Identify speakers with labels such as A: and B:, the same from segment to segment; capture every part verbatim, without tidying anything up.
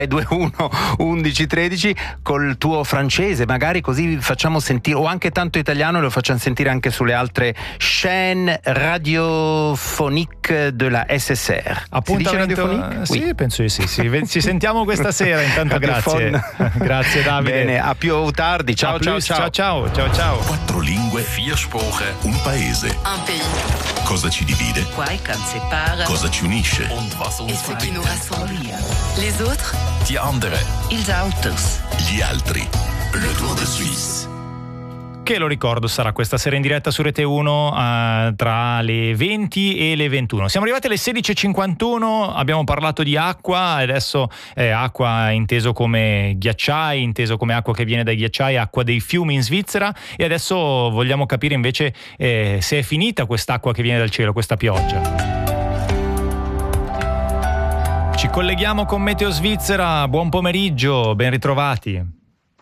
A: due uno undici tredici col tuo francese, magari così facciamo sentire, o anche tanto italiano e lo facciamo sentire anche sulle altre chaîne radiophonique della S S R.
B: Appuntamento, sì, oui. Penso di sì, sì. Ci sentiamo questa sera, intanto grazie. Grazie Davide.
A: Bene, a più tardi. Ciao, ciao, ciao,
B: ciao, ciao, ciao.
C: Quattro lingue, vier Sprachen, un paese.
D: Un pays.
C: Cosa ci divide?
D: Qualcosa ci separa.
C: Cosa ci unisce?
D: Und was uns ce qui nous rassemble. Les autres.
C: Die andere.
D: Ils autres.
C: Gli altri. Le Tour de Suisse.
B: Che lo ricordo sarà questa sera in diretta su Rete uno uh, tra le venti e le ventuno. Siamo arrivati alle sedici e cinquantuno, abbiamo parlato di acqua, adesso eh, acqua inteso come ghiacciai, inteso come acqua che viene dai ghiacciai, acqua dei fiumi in Svizzera, e adesso vogliamo capire invece eh, se è finita quest'acqua che viene dal cielo, questa pioggia. Ci colleghiamo con Meteo Svizzera, buon pomeriggio, ben ritrovati.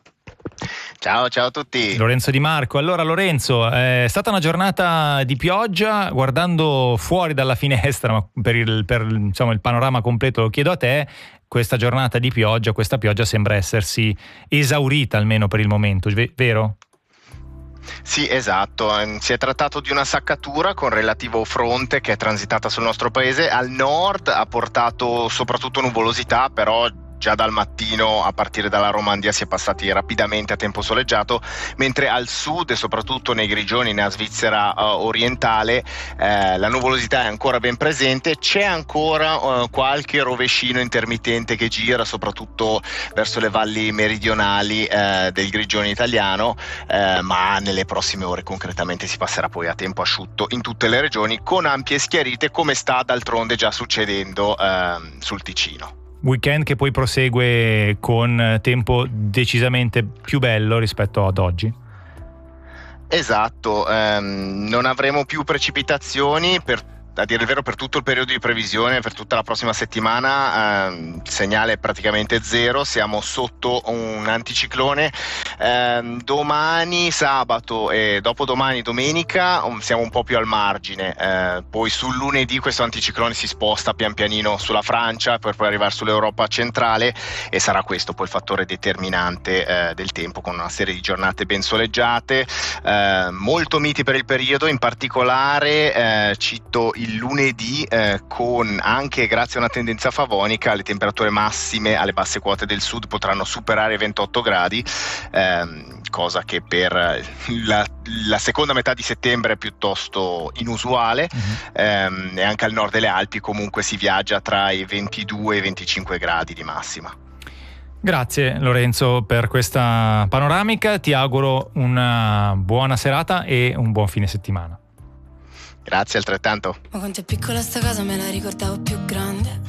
E: Ciao, ciao a tutti.
B: Lorenzo Di Marco. Allora Lorenzo, è stata una giornata di pioggia, guardando fuori dalla finestra, ma per il, per, insomma, il panorama completo lo chiedo a te, questa giornata di pioggia, questa pioggia sembra essersi esaurita almeno per il momento, vero?
E: Sì, esatto, si è trattato di una saccatura con relativo fronte che è transitata sul nostro paese. Al nord ha portato soprattutto nuvolosità, però già dal mattino a partire dalla Romandia si è passati rapidamente a tempo soleggiato, mentre al sud e soprattutto nei grigioni, nella Svizzera uh, orientale, eh, la nuvolosità è ancora ben presente. C'è ancora uh, qualche rovescino intermittente che gira soprattutto verso le valli meridionali eh, del grigione italiano, eh, ma nelle prossime ore concretamente si passerà poi a tempo asciutto in tutte le regioni, con ampie schiarite, come sta d'altronde già succedendo eh, sul Ticino.
B: Weekend che poi prosegue con tempo decisamente più bello rispetto ad oggi.
E: Esatto, ehm, non avremo più precipitazioni per, a dire il vero, per tutto il periodo di previsione, per tutta la prossima settimana. Ehm, il segnale è praticamente zero, siamo sotto un anticiclone. Ehm, domani sabato e dopodomani domenica um, siamo un po' più al margine, ehm, poi sul lunedì questo anticiclone si sposta pian pianino sulla Francia per poi arrivare sull'Europa centrale, e sarà questo poi il fattore determinante eh, del tempo, con una serie di giornate ben soleggiate, eh, molto miti per il periodo. In particolare eh, cito il lunedì, eh, con anche grazie a una tendenza favonica le temperature massime alle basse quote del sud potranno superare i ventotto gradi, ehm, cosa che per la, la seconda metà di settembre è piuttosto inusuale. Uh-huh. ehm, e anche al nord delle Alpi comunque si viaggia tra i ventidue e i venticinque gradi di massima.
B: Grazie Lorenzo per questa panoramica, ti auguro una buona serata e un buon fine settimana.
E: Grazie altrettanto.
F: Ma quanto è piccola sta casa, me la ricordavo più grande.